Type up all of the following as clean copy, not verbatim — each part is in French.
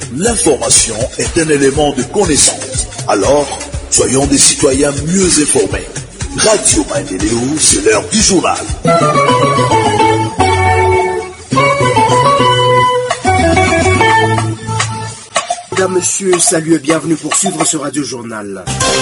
L'information est un élément de connaissance. Alors, soyons des citoyens mieux informés. Radio Maendeleo, c'est l'heure du journal. Mesdames, Messieurs, salut et bienvenue pour suivre ce Radio Journal.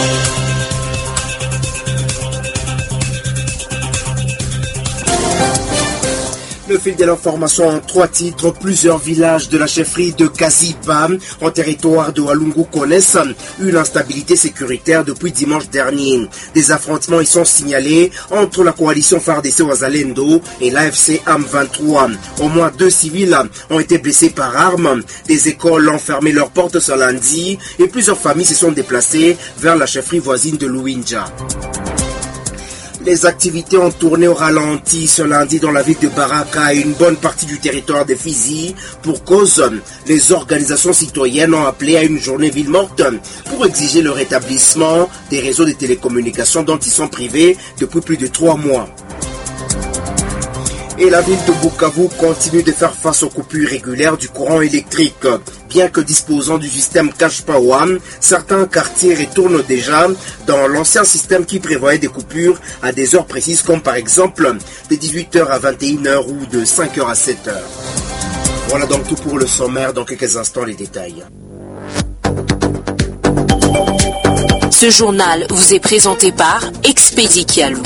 Le fil de l'information en 3 titres. Plusieurs villages de la chefferie de Kaziba, en territoire de Walungu, connaissent une instabilité sécuritaire depuis dimanche dernier. Des affrontements y sont signalés entre la coalition FARDC Wazalendo et l'AFC AM23. Au moins 2 civils ont été blessés par arme. Des écoles ont fermé leurs portes ce lundi et plusieurs familles se sont déplacées vers la chefferie voisine de Luinja. Les activités ont tourné au ralenti ce lundi dans la ville de Baraka et une bonne partie du territoire de Fizi. Pour cause, les organisations citoyennes ont appelé à une journée ville morte pour exiger le rétablissement des réseaux de télécommunications dont ils sont privés depuis plus de 3 mois. Et la ville de Bukavu continue de faire face aux coupures régulières du courant électrique. Bien que disposant du système Cash Power, certains quartiers retournent déjà dans l'ancien système qui prévoyait des coupures à des heures précises, comme par exemple de 18h à 21h ou de 5h à 7h. Voilà donc tout pour le sommaire. Dans quelques instants, les détails. Ce journal vous est présenté par Expedi Kialou.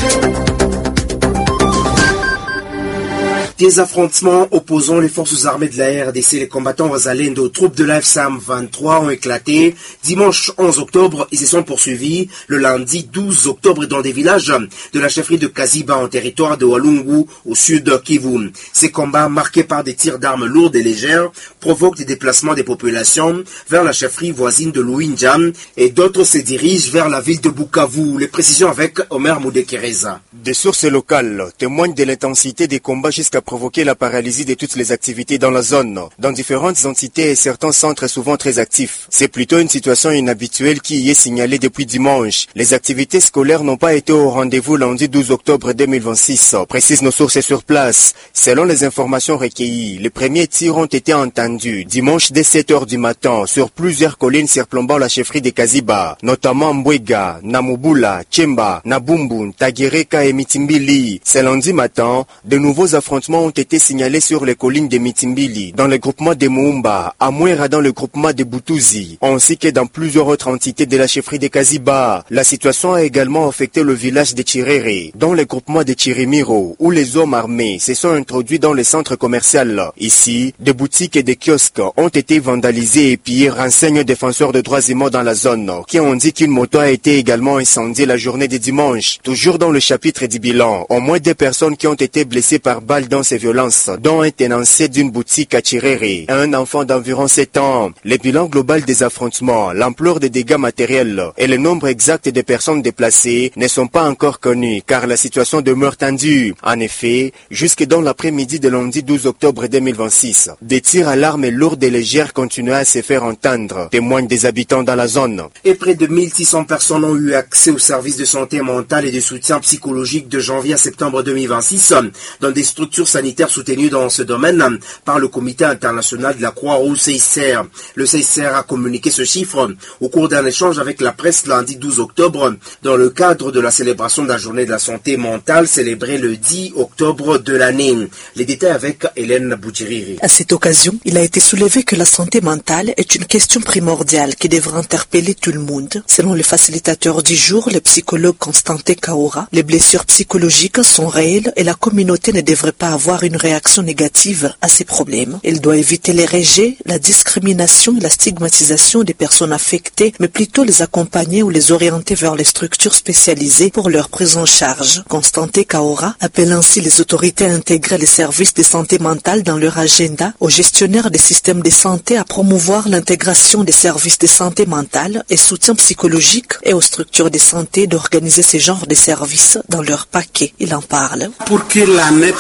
Des affrontements opposant les forces armées de la RDC et les combattants Wazalendo aux troupes de l'AFC AM23 ont éclaté dimanche 11 octobre et se sont poursuivis le lundi 12 octobre dans des villages de la chefferie de Kaziba en territoire de Walungu au sud de Kivu. Ces combats marqués par des tirs d'armes lourdes et légères provoquent des déplacements des populations vers la chefferie voisine de Luinja et d'autres se dirigent vers la ville de Bukavu. Les précisions avec Omer Moudekereza. Des sources locales témoignent de l'intensité des combats jusqu'à provoquer la paralysie de toutes les activités dans la zone, dans différentes entités et certains centres souvent très actifs. C'est plutôt une situation inhabituelle qui y est signalée depuis dimanche. Les activités scolaires n'ont pas été au rendez-vous lundi 12 octobre 2026, précisent nos sources sur place. Selon les informations recueillies, les premiers tirs ont été entendus dimanche dès 7h du matin sur plusieurs collines surplombant la chefferie de Kaziba, notamment Mbwega, Namubula, Tchemba, Nabumbu, Tagereka et Mitimbili. Ce lundi matin, de nouveaux affrontements ont été signalés sur les collines de Mitimbili, dans le groupement de Moumba, à Mouera dans le groupement de Boutouzi, ainsi que dans plusieurs autres entités de la chefferie de Kaziba. La situation a également affecté le village de Chirere, dans le groupement de Chirimiro, où les hommes armés se sont introduits dans le centre commercial. Ici, des boutiques et des kiosques ont été vandalisés et pillés, renseignent défenseurs de droits humains dans la zone, qui ont dit qu'une moto a été également incendiée la journée de dimanche. Toujours dans le chapitre du bilan, au moins 2 personnes qui ont été blessées par balles dans ces violences, dont un tenancier d'une boutique à Chirere et un enfant d'environ 7 ans. Le bilan global des affrontements, l'ampleur des dégâts matériels et le nombre exact de personnes déplacées ne sont pas encore connus car la situation demeure tendue. En effet, jusque dans l'après-midi de lundi 12 octobre 2026, des tirs à l'arme lourdes et légères continuaient à se faire entendre, témoignent des habitants dans la zone. Et près de 1600 personnes ont eu accès aux services de santé mentale et de soutien psychologique de janvier à septembre 2026 dans des structures sanitaires soutenues dans ce domaine par le Comité international de la Croix-Rouge CICR. Le CICR a communiqué ce chiffre au cours d'un échange avec la presse lundi 12 octobre dans le cadre de la célébration de la journée de la santé mentale célébrée le 10 octobre de l'année. Les détails avec Hélène Boutiriri. À cette occasion, il a été soulevé que la santé mentale est une question primordiale qui devrait interpeller tout le monde. Selon le facilitateur du jour, le psychologue Constantin Kaora, les blessures psychologiques sont réelles et la communauté ne devrait pas avoir une réaction négative à ces problèmes. Elle doit éviter les rejets, la discrimination et la stigmatisation des personnes affectées, mais plutôt les accompagner ou les orienter vers les structures spécialisées pour leur prise en charge. Constantin Kaora appelle ainsi les autorités à intégrer les services de santé mentale dans leur agenda, aux gestionnaires des systèmes de santé à promouvoir l'intégration des services de santé mentale et soutien psychologique et aux structures de santé d'organiser ce genre de services dans leur paquet. Il en parle. Pour que l'année prochaine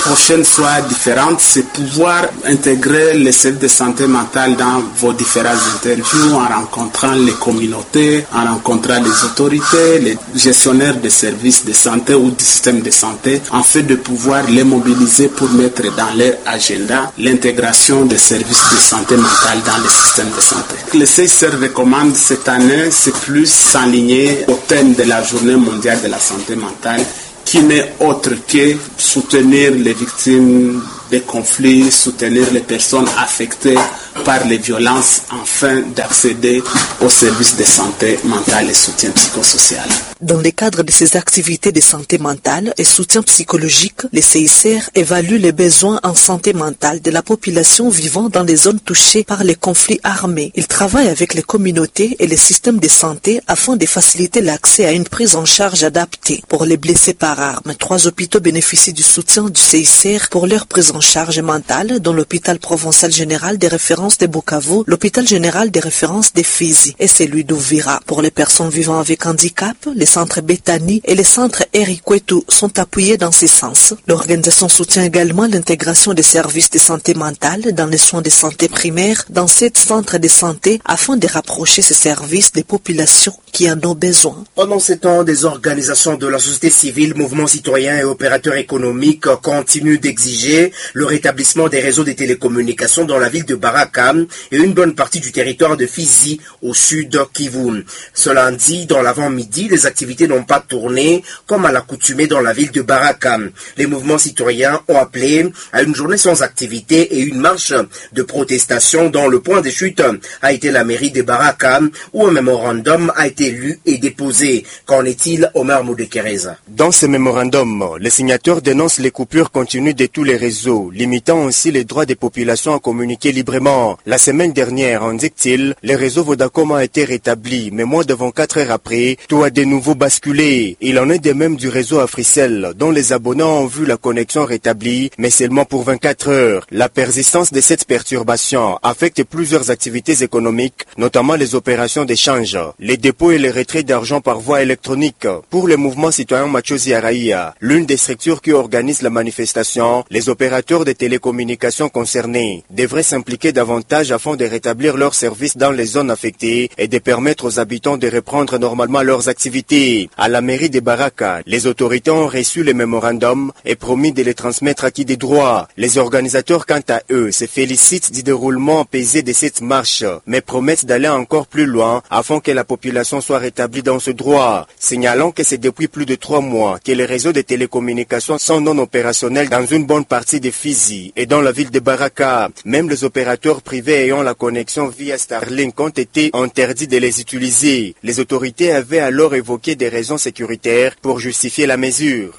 soit différente, c'est pouvoir intégrer les services de santé mentale dans vos différentes interviews en rencontrant les communautés, en rencontrant les autorités, les gestionnaires des services de santé ou du système de santé, en fait de pouvoir les mobiliser pour mettre dans leur agenda l'intégration des services de santé mentale dans le système de santé. Le CICR recommande cette année, c'est plus s'aligner au thème de la Journée mondiale de la santé mentale, qui n'est autre que soutenir les victimes des conflits, soutenir les personnes affectées par les violences afin d'accéder aux services de santé mentale et soutien psychosocial. Dans le cadre de ces activités de santé mentale et soutien psychologique, les CICR évaluent les besoins en santé mentale de la population vivant dans les zones touchées par les conflits armés. Ils travaillent avec les communautés et les systèmes de santé afin de faciliter l'accès à une prise en charge adaptée. Pour les blessés par armes, 3 hôpitaux bénéficient du soutien du CICR pour leur prise en charge mentale, dont l'hôpital provincial général des références de Bukavu, l'hôpital général des références de Fizi et celui d'Uvira. Pour les personnes vivant avec handicap, les centres Bethany et les centres Erikwetu sont appuyés dans ce sens. L'organisation soutient également l'intégration des services de santé mentale dans les soins de santé primaires dans 7 centres de santé afin de rapprocher ces services des populations qui en ont besoin. Pendant ces temps, des organisations de la société civile, mouvements citoyens et opérateurs économiques continuent d'exiger le rétablissement des réseaux de télécommunications dans la ville de Baraka et une bonne partie du territoire de Fizi au sud Kivu. Ce lundi, dans l'avant-midi, les activités n'ont pas tourné comme à l'accoutumée dans la ville de Baraka. Les mouvements citoyens ont appelé à une journée sans activité et une marche de protestation dont le point de chute a été la mairie de Baraka où un mémorandum a été lu et déposé. Qu'en est-il, Omar Moudekereza? Dans ce mémorandum, les signataires dénoncent les coupures continues de tous les réseaux, limitant aussi les droits des populations à communiquer librement. La semaine dernière, indique-t-il, les réseaux Vodacom ont été rétablis, mais moins de 24 heures après, tout a de nouveau basculé. Il en est de même du réseau Africell, dont les abonnés ont vu la connexion rétablie, mais seulement pour 24 heures. La persistance de cette perturbation affecte plusieurs activités économiques, notamment les opérations d'échange, les dépôts et les retraits d'argent par voie électronique. Pour le mouvement citoyen Machozi Araïa, l'une des structures qui organise la manifestation, les opérateurs de télécommunications concernés devraient s'impliquer davantage afin de rétablir leurs services dans les zones affectées et de permettre aux habitants de reprendre normalement leurs activités. À la mairie de Baraka, les autorités ont reçu le mémorandum et promis de les transmettre acquis des droits. Les organisateurs, quant à eux, se félicitent du déroulement apaisé de cette marche, mais promettent d'aller encore plus loin afin que la population soit rétablie dans ce droit. Signalons que c'est depuis plus de 3 mois que les réseaux de télécommunications sont non opérationnels dans une bonne partie de Fizi et dans la ville de Baraka. Même les opérateurs privés ayant la connexion via Starlink ont été interdits de les utiliser. Les autorités avaient alors évoqué des raisons sécuritaires pour justifier la mesure.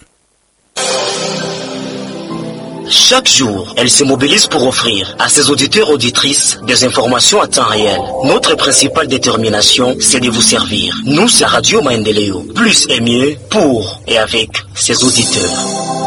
Chaque jour, elle se mobilise pour offrir à ses auditeurs et auditrices des informations à temps réel. Notre principale détermination, c'est de vous servir. Nous, c'est Radio Maendeleo. Plus et mieux pour et avec ses auditeurs.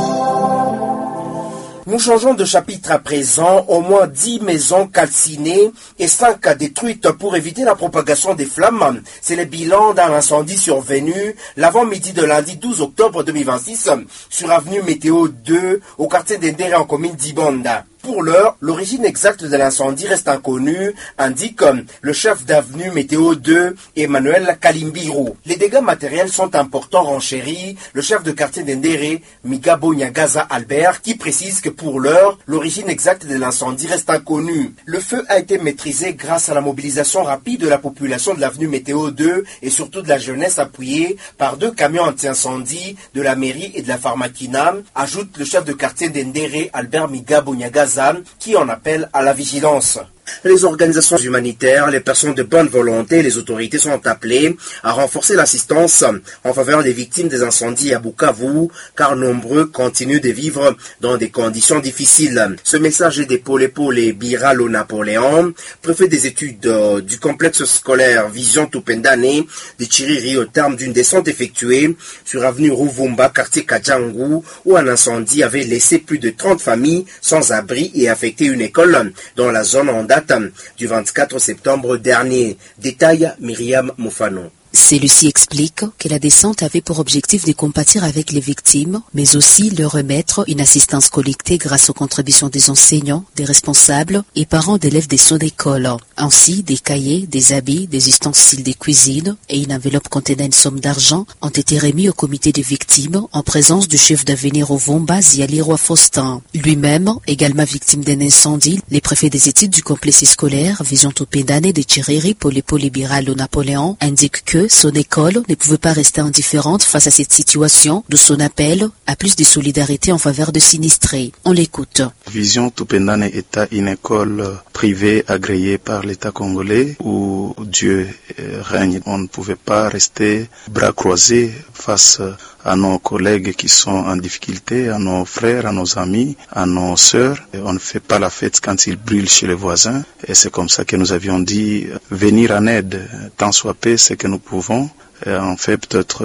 Nous changeons de chapitre à présent. Au moins 10 maisons calcinées et 5 détruites pour éviter la propagation des flammes. C'est le bilan d'un incendie survenu l'avant-midi de lundi 12 octobre 2026 sur avenue Météo 2 au quartier d'Endere en commune d'Ibonda. Pour l'heure, l'origine exacte de l'incendie reste inconnue, indique le chef d'avenue Météo 2, Emmanuel Kalimbiru. Les dégâts matériels sont importants, renchérit le chef de quartier d'Endere, Migabo Nyagaza Albert, qui précise que pour l'heure, l'origine exacte de l'incendie reste inconnue. Le feu a été maîtrisé grâce à la mobilisation rapide de la population de l'avenue Météo 2 et surtout de la jeunesse appuyée par 2 camions anti-incendie de la mairie et de la Pharmakina, ajoute le chef de quartier d'Endere, Albert Migabo Nyagaza, qui en appelle à la vigilance. Les organisations humanitaires, les personnes de bonne volonté et les autorités sont appelées à renforcer l'assistance en faveur des victimes des incendies à Bukavu, car nombreux continuent de vivre dans des conditions difficiles. Ce message est d'épaule et Biralo Napoléon, préfet des études du complexe scolaire Vision Tupendane de Chiriri au terme d'une descente effectuée sur avenue Ruvumba, quartier Kajangu, où un incendie avait laissé plus de 30 familles sans abri et affecté une école dans la zone en date du 24 septembre dernier. Détail Myriam Moufano. Celui-ci explique que la descente avait pour objectif de compatir avec les victimes, mais aussi leur remettre une assistance collectée grâce aux contributions des enseignants, des responsables et parents d'élèves des son d'école. Ainsi, des cahiers, des habits, des ustensiles de cuisine et une enveloppe contenant une somme d'argent ont été remis au comité des victimes en présence du chef d'Avenir Ovomba Zialirwa Faustin. Lui-même, également victime d'un incendie, les préfets des études du complexe scolaire Vision Topendane de Chiriri Polepo Libéral au Napoléon indiquent que son école ne pouvait pas rester indifférente face à cette situation, d'où son appel à plus de solidarité en faveur de sinistrés. On l'écoute. Vision Topendane est une école privée agréée par l'État congolais où Dieu règne. On ne pouvait pas rester bras croisés face à nos collègues qui sont en difficulté, à nos frères, à nos amis, à nos sœurs. Et on ne fait pas la fête quand il brûle chez les voisins. Et c'est comme ça que nous avions dit venir en aide, tant soit peu ce que nous pouvons. Et en fait peut-être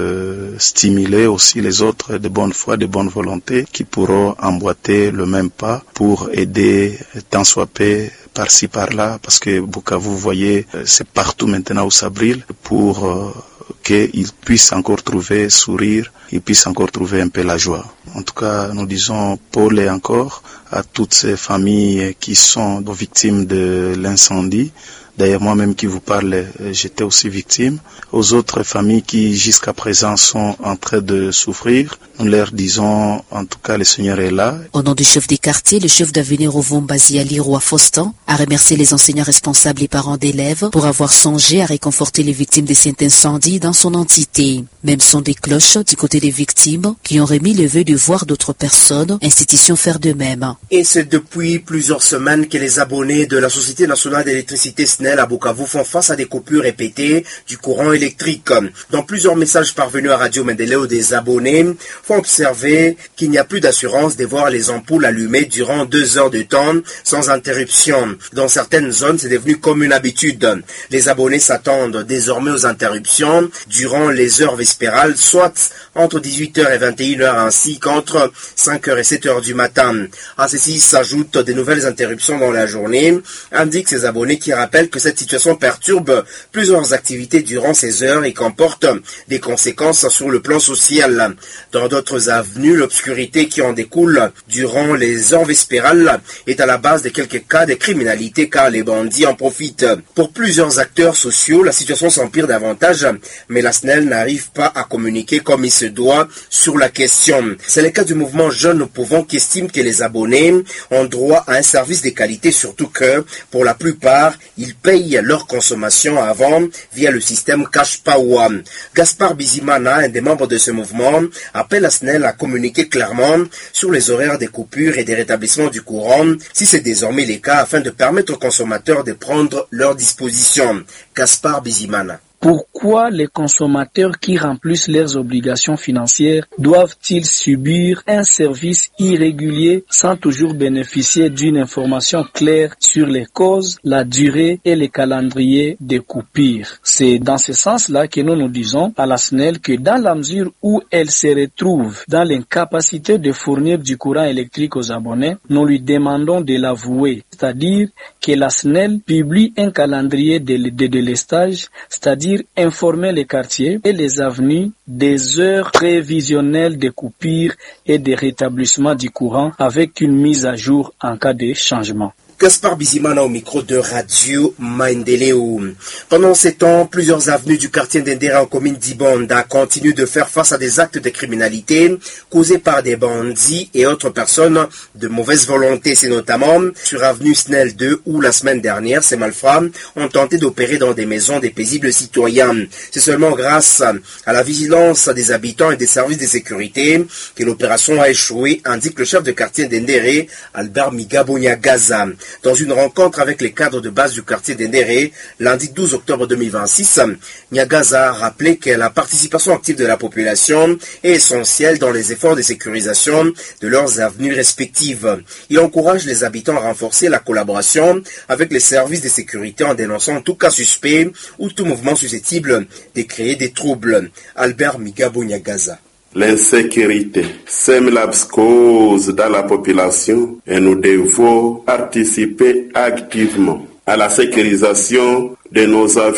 de stimuler aussi les autres de bonne foi, de bonne volonté qui pourront emboîter le même pas pour aider tant soit peu par-ci par-là, parce que Bukavu, vous voyez, c'est partout maintenant où ça brûle, pour qu'ils puissent encore trouver sourire, ils puissent encore trouver un peu la joie. En tout cas, nous disons Paul et encore à toutes ces familles qui sont victimes de l'incendie. D'ailleurs, moi-même qui vous parle, j'étais aussi victime. Aux autres familles qui, jusqu'à présent, sont en train de souffrir, nous leur disons, en tout cas, le Seigneur est là. Au nom du chef des quartiers, le chef d'Avenir Ovomba Zialirwa Faustin a remercié les enseignants responsables et parents d'élèves pour avoir songé à réconforter les victimes de cet incendie dans son entité. Même son des cloches du côté des victimes qui ont remis le vœu de voir d'autres personnes, institutions faire de même. Et c'est depuis plusieurs semaines que les abonnés de la Société nationale d'électricité à Bukavu font face à des coupures répétées du courant électrique. Dans plusieurs messages parvenus à Radio Mendeleo, des abonnés font observer qu'il n'y a plus d'assurance de voir les ampoules allumées durant 2 heures de temps sans interruption. Dans certaines zones, c'est devenu comme une habitude. Les abonnés s'attendent désormais aux interruptions durant les heures vespérales, soit entre 18h et 21h ainsi qu'entre 5h et 7h du matin. À ceci s'ajoutent de nouvelles interruptions dans la journée, indiquent ces abonnés qui rappellent que cette situation perturbe plusieurs activités durant ces heures et comporte des conséquences sur le plan social. Dans d'autres avenues, l'obscurité qui en découle durant les heures vespérales est à la base de quelques cas de criminalité car les bandits en profitent. Pour plusieurs acteurs sociaux, la situation s'empire davantage, mais la SNEL n'arrive pas à communiquer comme il se doit sur la question. C'est le cas du mouvement Jeunes Nous Pouvons qui estime que les abonnés ont droit à un service de qualité, surtout que, pour la plupart, ils payent leur consommation avant via le système Cash Power. Gaspard Bizimana, un des membres de ce mouvement, appelle la SNEL à communiquer clairement sur les horaires des coupures et des rétablissements du courant, si c'est désormais le cas, afin de permettre aux consommateurs de prendre leurs dispositions. Gaspard Bizimana. Pourquoi les consommateurs qui remplissent leurs obligations financières doivent-ils subir un service irrégulier sans toujours bénéficier d'une information claire sur les causes, la durée et les calendriers des coupures? C'est dans ce sens-là que nous disons à la SNEL que dans la mesure où elle se retrouve dans l'incapacité de fournir du courant électrique aux abonnés, nous lui demandons de l'avouer, c'est-à-dire que la SNEL publie un calendrier de délestage, c'est-à-dire informer les quartiers et les avenues des heures prévisionnelles de coupures et de rétablissement du courant avec une mise à jour en cas de changement. Gaspard Bizimana au micro de Radio Maendeleo. Pendant ces temps, plusieurs avenues du quartier d'Indera en commune d'Ibanda continuent de faire face à des actes de criminalité causés par des bandits et autres personnes de mauvaise volonté. C'est notamment sur avenue Snell 2 où la semaine dernière, ces malfrats ont tenté d'opérer dans des maisons des paisibles citoyens. C'est seulement grâce à la vigilance des habitants et des services de sécurité que l'opération a échoué, indique le chef de quartier d'Indera, Albert Migabonyagaza. Dans une rencontre avec les cadres de base du quartier d'Indéré, lundi 12 octobre 2026, Nyagaza a rappelé que la participation active de la population est essentielle dans les efforts de sécurisation de leurs avenues respectives. Il encourage les habitants à renforcer la collaboration avec les services de sécurité en dénonçant tout cas suspect ou tout mouvement susceptible de créer des troubles. Albert Migabo Nyagaza. L'insécurité sème la psychose dans la population et nous devons participer activement à la sécurisation de nos avenues.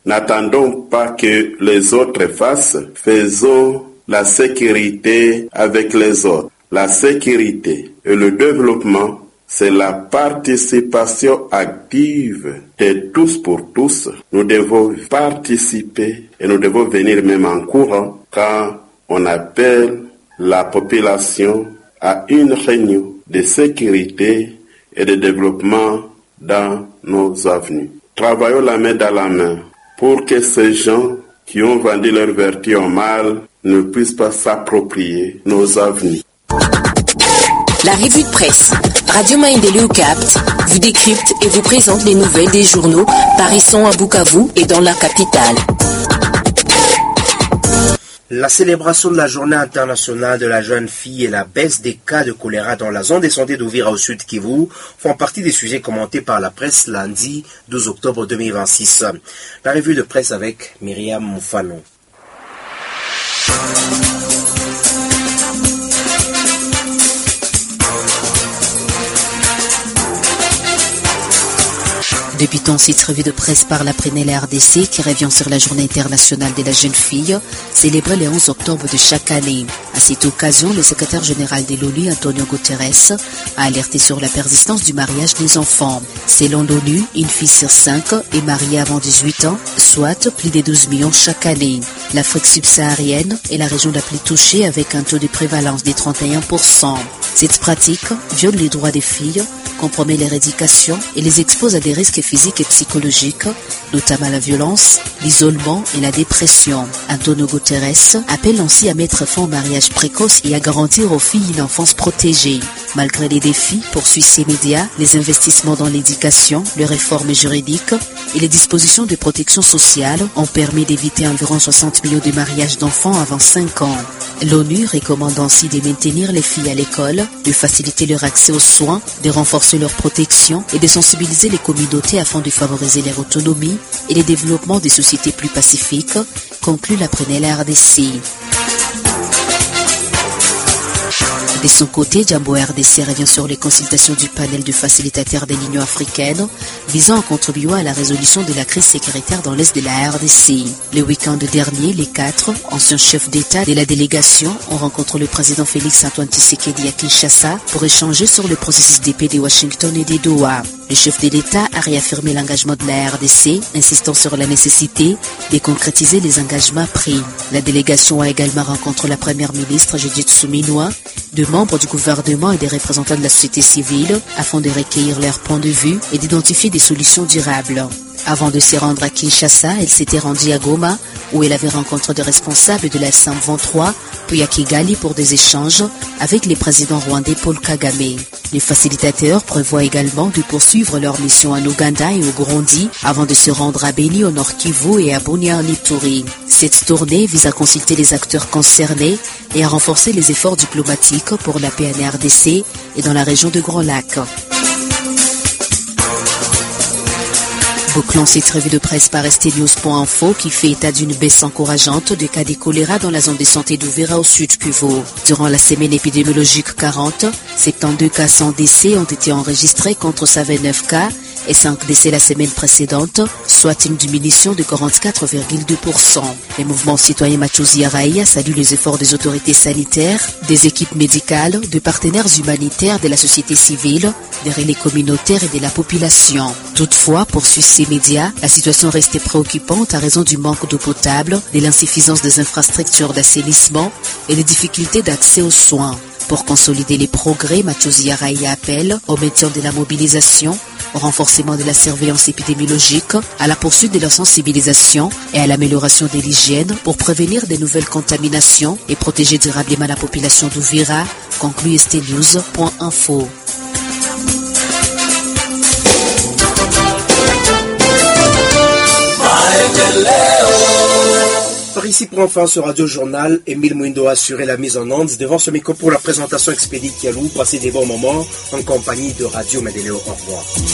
N'attendons pas que les autres fassent, faisons la sécurité avec les autres. La sécurité et le développement, c'est la participation active de tous pour tous. Nous devons participer et nous devons venir même en courant quand on appelle la population à une réunion de sécurité et de développement dans nos avenues. Travaillons la main dans la main pour que ces gens qui ont vendu leur vertu au mal ne puissent pas s'approprier nos avenues. La revue de presse Radio Maendeleo capte, vous décrypte et vous présente les nouvelles des journaux paraissant à Bukavu et dans la capitale. La célébration de la journée internationale de la jeune fille et la baisse des cas de choléra dans la zone de santé d'Uvira au sud Kivu font partie des sujets commentés par la presse lundi 12 octobre 2026. La revue de presse avec Myriam Moufano. Débutons cette revue de presse par la Prénelle RDC qui revient sur la journée internationale de la jeune fille, célébrée le 11 octobre de chaque année. À cette occasion, le secrétaire général de l'ONU, Antonio Guterres, a alerté sur la persistance du mariage des enfants. Selon l'ONU, une fille sur 5 est mariée avant 18 ans, soit plus de 12 millions chaque année. L'Afrique subsaharienne est la région la plus touchée avec un taux de prévalence de 31%. Cette pratique viole les droits des filles, compromet leur éducation et les expose à des risques physiques et psychologiques, notamment la violence, l'isolement et la dépression. Antonio Guterres appelle ainsi à mettre fin au mariage précoce et à garantir aux filles une enfance protégée. Malgré les défis, poursuit ces médias, les investissements dans l'éducation, les réformes juridiques et les dispositions de protection sociale ont permis d'éviter environ 60 millions de mariages d'enfants avant 5 ans. L'ONU recommande ainsi de maintenir les filles à l'école, de faciliter leur accès aux soins, de renforcer leur protection et de sensibiliser les communautés afin de favoriser leur autonomie et le développement des sociétés plus pacifiques, conclut la Prénelle RDC. De son côté, Jambo RDC revient sur les consultations du panel de facilitateurs de l'Union africaine visant à contribuer à la résolution de la crise sécuritaire dans l'est de la RDC. Le week-end dernier, les 4 anciens chefs d'État de la délégation ont rencontré le président Félix-Antoine Tshisekedi à Kinshasa pour échanger sur le processus de paix de Washington et de Doha. Le chef de l'État a réaffirmé l'engagement de la RDC, insistant sur la nécessité de concrétiser les engagements pris. La délégation a également rencontré la première ministre Judith Suminwa, de membres du gouvernement et des représentants de la société civile afin de recueillir leurs points de vue et d'identifier des solutions durables. Avant de se rendre à Kinshasa, elle s'était rendue à Goma où elle avait rencontré des responsables de la SM23 puis à Kigali pour des échanges avec le président rwandais Paul Kagame. Les facilitateurs prévoient également de poursuivre leur mission en Ouganda et au Burundi avant de se rendre à Beni au Nord Kivu et à Bunia en Ituri. Cette tournée vise à consulter les acteurs concernés et à renforcer les efforts diplomatiques pour la paix en RDC et dans la région de Grand Lac. Bouclons cette revue de presse par STNews.info qui fait état d'une baisse encourageante des cas de choléra dans la zone de santé d'Uvira au sud Kivu. Durant la semaine épidémiologique 40, 72 cas sans décès ont été enregistrés contre 129 cas et 5 décès la semaine précédente, soit une diminution de 44,2%. Les mouvements citoyens Machozi Araïa saluent les efforts des autorités sanitaires, des équipes médicales, de partenaires humanitaires de la société civile, des relais communautaires et de la population. Toutefois, poursuivent ces médias, la situation reste préoccupante à raison du manque d'eau potable, de l'insuffisance des infrastructures d'assainissement et des difficultés d'accès aux soins. Pour consolider les progrès, Machozi Araïa appelle au maintien de la mobilisation, au renforcement de la surveillance épidémiologique, à la poursuite de la sensibilisation et à l'amélioration de l'hygiène pour prévenir de nouvelles contaminations et protéger durablement la population d'Uvira, conclut STNews.info. Par ici pour enfin ce Radio Journal, Émile Mouindo a assuré la mise en onde devant ce micro pour la présentation expédiée Kialou. Passez des bons moments en compagnie de Radio Maendeleo. Au revoir.